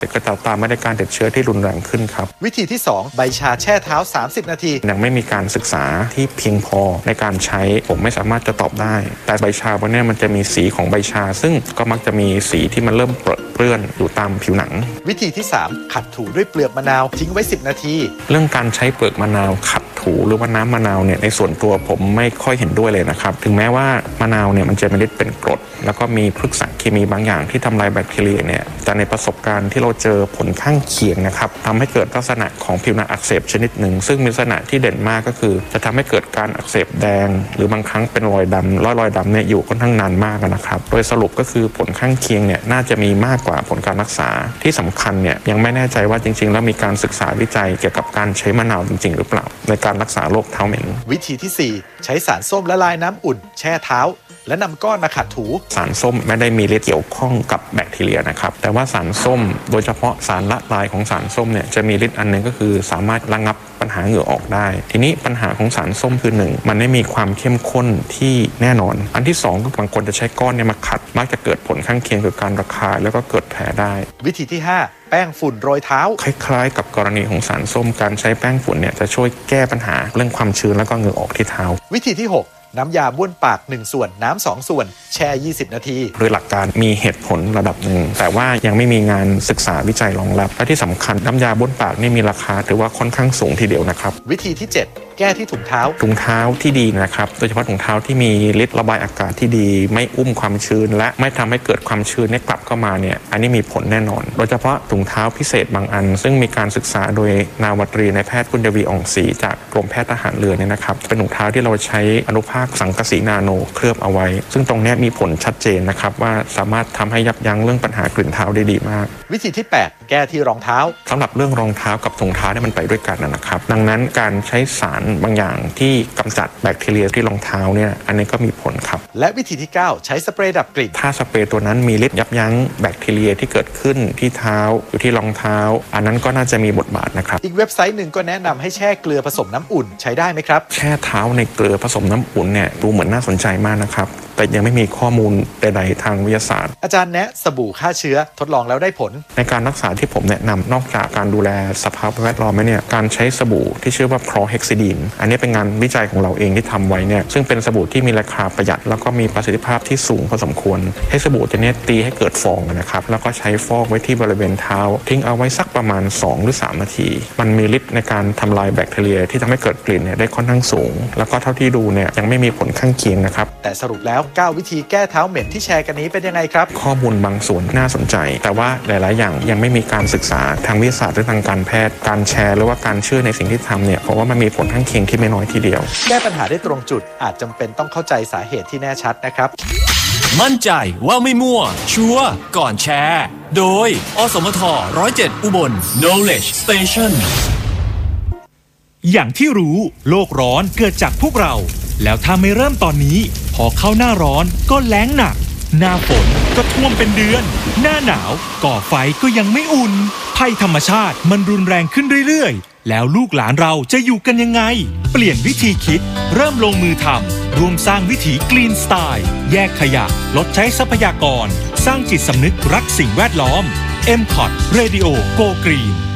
ก็จะตามมาด้วยการติดเชื้อที่รุนแรงขึ้นครับวิธีที่2ใบชาแช่เท้า30นาทียังไม่มีการศึกษาที่เพียงพอในการใช้ผมไม่สามารถจะตอบได้แต่ใบชาพวกนี้มันจะมีสีของใบชาซึ่งก็มักจะมีสีที่มันเริ่มเปื้อนอยู่ตามผิวหนังวิธีที่3ขัดถูด้วยเปลือกมะนาวทิ้งไว้10นาทีเรื่องการใช้เปลือกมะนาวขัดถูหรือว่าน้ำมะนาวเนี่ยในส่วนตัวผมไม่ค่อยเห็นด้วยเลยนะครับถึงแม้ว่ามะนาวเนี่ยมันจะมีฤทธิ์เป็นกรดแล้วก็มีพฤกษเคมีบางอย่างที่ทำลายแบคทีเรียเนี่ยแต่ในประสบการณ์ที่เราเจอผลข้างเคียงนะครับทำให้เกิดลักษณะของผิวหนังอักเสบชนิดหนึ่งซึ่งมีลักษณะที่เด่นมากก็คือจะทำให้เกิดการอักเสบแดงหรือบางครั้งเป็นรอยดำรอยดำเนี่ยอยู่ค่อนข้างนานมากนะครับโดยสรุปก็คือผลข้างเคียงเนี่ยน่าจะมีมากกว่าผลการรักษาที่สำคัญเนี่ยยังไม่แน่ใจว่าจริงๆแล้วมีการศึกษาวิจัยเกี่ยวกับการใช้มะนาวจริงๆหรือเปล่าในการรักษาโรคเท้าเหม็นวิธีที่4ใช้สารส้มละลายน้ำอุ่นแช่เท้าและนำก้อนมาขัดถูสารส้มไม่ได้มีฤทธิ์เกี่ยวข้องกับแบคทีเรียนะครับแต่ว่าสารส้มโดยเฉพาะสารละลายของสารส้มเนี่ยจะมีฤทธิ์อันนึงก็คือสามารถระงับปัญหาเหงื่อออกได้ทีนี้ปัญหาของสารส้มคือ1มันไม่มีความเข้มข้นที่แน่นอนอันที่2ก็บางคนจะใช้ก้อนเนี่ยมาขัดมักจะเกิดผลข้างเคียงคือการระคายแล้วก็เกิดแผลได้วิธีที่5แป้งฝุ่นโรยเท้าคล้ายๆกับกรณีของสารส้มการใช้แป้งฝุ่นเนี่ยจะช่วยแก้ปัญหาเรื่องความชื้นแล้วก็เหงื่อออกที่เท้าวิธีที่6น้ำยาบ้วนปาก1ส่วนน้ำ2ส่วนแช่20นาทีโดยหลักการมีเหตุผลระดับหนึ่งแต่ว่ายังไม่มีงานศึกษาวิจัยรองรับและที่สำคัญน้ำยาบ้วนปากนี่มีราคาถือว่าค่อนข้างสูงทีเดียวนะครับวิธีที่7แก้ที่ถุงเท้าที่ดีนะครับโดยเฉพาะถุงเท้าที่มีฤทธิ์ระบายอากาศที่ดีไม่อุ้มความชื้นและไม่ทำให้เกิดความชื้นเนี่ยกลับเข้ามาเนี่ยอันนี้มีผลแน่นอนโดยเฉพาะถุงเท้าพิเศษบางอันซึ่งมีการศึกษาโดยนาวาตรีนายแพทย์กุลวีอ่องศรีจากกรมแพทย์ทหารเรือเนี่ยนะครับเป็นถุงเท้าที่เราใช้อนุภาคสังกะสีนาโนเคลือบเอาไว้ซึ่งตรงนี้มีผลชัดเจนนะครับว่าสามารถทำให้ยับยั้งเรื่องปัญหากลิ่นเท้าได้ดีมากวิธีที่8แก้ที่รองเท้าสำหรับเรื่องรองเท้ากับถุงเท้าเนี่ยมันไปด้วยกันนะครับดังนั้นการใช้สารบางอย่างที่กำจัดแบคทีเรียที่รองเท้าเนี่ยอันนี้ก็มีผลครับและวิธีที่9ใช้สเปรย์ดับกลิ่นถ้าสเปรย์ตัวนั้นมีฤทธิ์ยับยั้งแบคทีเรียที่เกิดขึ้นที่เท้าหรือที่รองเท้าอันนั้นก็น่าจะมีบทบาทนะครับอีกเว็บไซต์หนึ่งก็แนะนำให้แช่เกลือผสมน้ำอุ่นใช้ได้ไหมครับแช่เท้าในเกลือผสมน้ำอุ่นเนี่ยดูเหมือนน่าสนใจมากนะครับแต่ยังไม่มีข้อมูลใดๆทางวิทยาศาสตร์อาจารย์แนะสบู่ฆ่าเชื้อทดลองแล้วได้ผลในการรักษาที่ผมแนะนำนอกจากการดูแลสภาพแวดล้อมเนี่ยการใช้สบู่ที่ชื่อว่าคลอเฮกซิดีนอันนี้เป็นงานวิจัยของเราเองที่ทำไว้เนี่ยซึ่งเป็นสบู่ที่มีราคาประหยัดแล้วก็มีประสิทธิภาพที่สูงพอสมควรให้สบู่ตัวนี้ตีให้เกิดฟองนะครับแล้วก็ใช้ฟอกไว้ที่บริเวณเท้าทิ้งเอาไว้สักประมาณ2 หรือ 3 นาทีมันมีฤทธิ์ในการทำลายแบคทีเรียที่ทำให้เกิดกลิ่นเนี่ยได้ค่อนข้างสูงแล้วก็เท่าที่ดูเนี่ยยังไม่มีผลข้างเคียงนะครับแต่สรุปแล้ว9วิธีแก้เท้าเหม็นที่แชร์กันนี้เป็นยังไงครับข้อมูลบางส่วนน่าสนใจแต่ว่าหลายๆอย่างยังไม่มีการศึกษาทางวิทยาศาสตร์หรือทางการแพทย์การแชร์หรือว่าการเชื่อในสิ่งที่ทำเนี่ยเพราะว่ามันมีผลข้างเคียงที่ไม่น้อยทีเดียวแก้ปัญหาได้ตรงจุดอาจจำเป็นต้องเข้าใจสาเหตุที่แน่ชัดนะครับมั่นใจว่าไม่มั่วชัวร์ก่อนแชร์โดยอสมท107อุบล Knowledge Station อย่างที่รู้โลกร้อนเกิดจากพวกเราแล้วถ้าไม่เริ่มตอนนี้พอเข้าหน้าร้อนก็แล้งหนักหน้าฝนก็ท่วมเป็นเดือนหน้าหนาวก่อไฟก็ยังไม่อุ่นภัยธรรมชาติมันรุนแรงขึ้นเรื่อยๆแล้วลูกหลานเราจะอยู่กันยังไงเปลี่ยนวิธีคิดเริ่มลงมือทำรวมสร้างวิถีกรีนสไตล์แยกขยะลดใช้ทรัพยากรสร้างจิตสำนึกรักสิ่งแวดล้อม MCOT Radio Go Green